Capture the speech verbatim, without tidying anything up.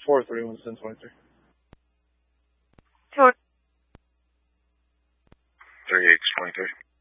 four three one seven twenty three. Two. Thirty eight twenty three.